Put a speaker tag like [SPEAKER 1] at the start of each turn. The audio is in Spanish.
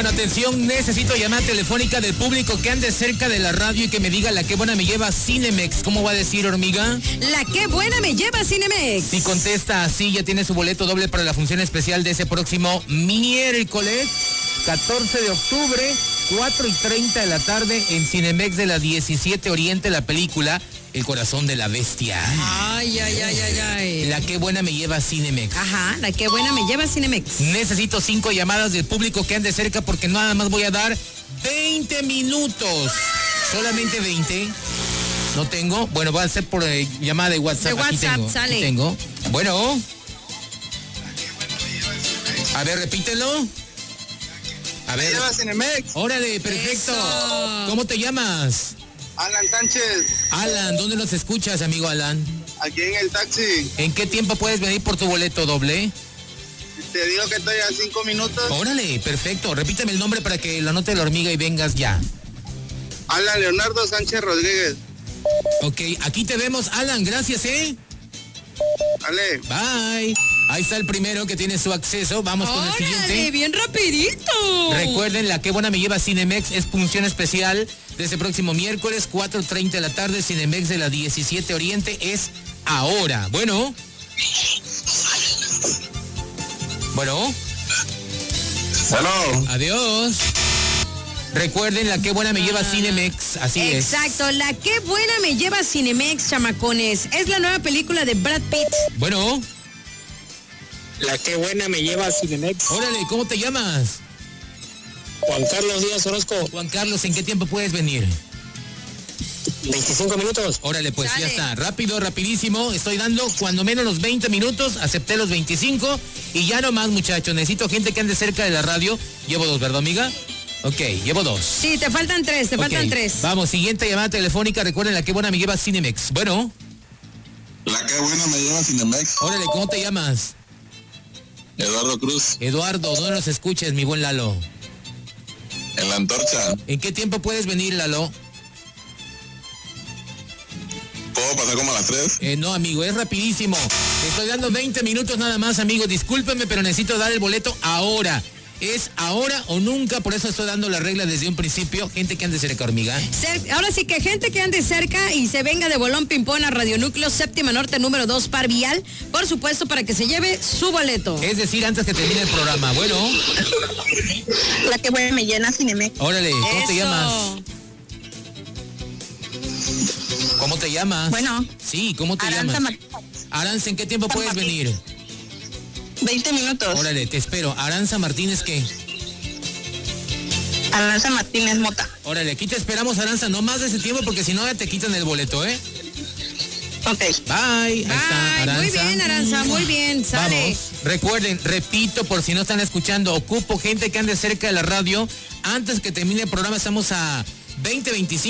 [SPEAKER 1] Bueno, atención, necesito llamada telefónica del público que ande cerca de la radio y que me diga la que buena me lleva Cinemex. ¿Cómo va a decir, hormiga?
[SPEAKER 2] La que buena me lleva Cinemex.
[SPEAKER 1] Si contesta así, ya tiene su boleto doble para la función especial de ese próximo miércoles 14 de octubre, 4:30 de la tarde en Cinemex de la 17 Oriente, la película El corazón de la bestia.
[SPEAKER 2] Ay.
[SPEAKER 1] La que buena me lleva Cinemex.
[SPEAKER 2] Ajá, la que buena me lleva Cinemex.
[SPEAKER 1] Necesito 5 llamadas del público que ande cerca porque nada más voy a dar 20 minutos. Solamente 20. No tengo. Bueno, voy a hacer por llamada de WhatsApp.
[SPEAKER 2] De WhatsApp,
[SPEAKER 1] aquí tengo. Bueno. A ver, repítelo. A ver.
[SPEAKER 3] Lleva Cinemex.
[SPEAKER 1] Órale, perfecto.
[SPEAKER 2] Eso.
[SPEAKER 1] ¿Cómo te llamas?
[SPEAKER 3] Alan Sánchez.
[SPEAKER 1] Alan, ¿dónde nos escuchas, amigo Alan?
[SPEAKER 3] Aquí en el taxi.
[SPEAKER 1] ¿En qué tiempo puedes venir por tu boleto doble?
[SPEAKER 3] Te digo que estoy a 5 minutos.
[SPEAKER 1] Órale, perfecto. Repíteme el nombre para que lo anote la hormiga y vengas ya.
[SPEAKER 3] Alan Leonardo Sánchez Rodríguez.
[SPEAKER 1] Ok, aquí te vemos, Alan. Gracias,
[SPEAKER 3] Vale.
[SPEAKER 1] Bye. Ahí está el primero que tiene su acceso. Vamos con el
[SPEAKER 2] ¡Órale,
[SPEAKER 1] siguiente.
[SPEAKER 2] bien rapidito!
[SPEAKER 1] Recuerden, la que buena me lleva Cinemex es función especial de ese próximo miércoles, 4:30 de la tarde, Cinemex de la 17 Oriente, es ahora. Bueno.
[SPEAKER 3] Hello.
[SPEAKER 1] Adiós. Recuerden, la que buena me lleva Cinemex, así es.
[SPEAKER 2] Exacto, la que buena me lleva Cinemex, chamacones. Es la nueva película de Brad Pitt.
[SPEAKER 1] Bueno.
[SPEAKER 4] La que buena me lleva Cinemex.
[SPEAKER 1] Órale, ¿cómo te llamas?
[SPEAKER 4] Juan Carlos Díaz Orozco.
[SPEAKER 1] Juan Carlos, ¿en qué tiempo puedes venir?
[SPEAKER 4] 25 minutos.
[SPEAKER 1] Órale, pues
[SPEAKER 2] Dale.
[SPEAKER 1] ya está. Rápido, rapidísimo. Estoy dando cuando menos los 20 minutos. Acepté los 25. Y ya no más, muchachos. Necesito gente que ande cerca de la radio. Llevo 2, ¿verdad, amiga? Ok, llevo 2.
[SPEAKER 2] Sí, te faltan 3, faltan 3.
[SPEAKER 1] Vamos, siguiente llamada telefónica. Recuerden, la que buena me lleva Cinemex. Bueno.
[SPEAKER 3] La que buena me lleva Cinemex.
[SPEAKER 1] Órale, ¿cómo te llamas?
[SPEAKER 3] Eduardo Cruz.
[SPEAKER 1] Eduardo, ¿dónde nos escuchas, mi buen Lalo?
[SPEAKER 3] En la antorcha.
[SPEAKER 1] ¿En qué tiempo puedes venir, Lalo?
[SPEAKER 3] ¿Puedo pasar como a las 3?
[SPEAKER 1] No, amigo, es rapidísimo. Estoy dando 20 minutos nada más, amigo. Discúlpeme, pero necesito dar el boleto ahora. Es ahora o nunca, por eso estoy dando la regla desde un principio. Gente que ande cerca, hormiga.
[SPEAKER 2] Ahora sí que gente que ande cerca y se venga de Bolón Pimpón a Radio Núcleo, séptima norte, número 2, par vial, por supuesto, para que se lleve su boleto.
[SPEAKER 1] Es decir, antes que termine el programa. Bueno.
[SPEAKER 5] La que buena me llena Cinemex.
[SPEAKER 1] Órale, ¿cómo te
[SPEAKER 2] Eso.
[SPEAKER 1] llamas? ¿Cómo te llamas?
[SPEAKER 5] Bueno.
[SPEAKER 1] Sí, ¿cómo te
[SPEAKER 5] Aranza
[SPEAKER 1] llamas? Aranza, ¿en qué tiempo puedes venir?
[SPEAKER 5] 20 minutos.
[SPEAKER 1] Órale, te espero. Aranza Martínez, ¿qué?
[SPEAKER 5] Aranza Martínez Mota.
[SPEAKER 1] Órale, aquí te esperamos, Aranza, no más de ese tiempo porque si no ya te quitan el boleto, ¿eh?
[SPEAKER 5] Ok.
[SPEAKER 1] Bye. Ahí está, Aranza.
[SPEAKER 2] Muy bien, Aranza, muy bien, sale.
[SPEAKER 1] Vamos, recuerden, repito, por si no están escuchando, ocupo gente que ande cerca de la radio. Antes que termine el programa, estamos a 20:25.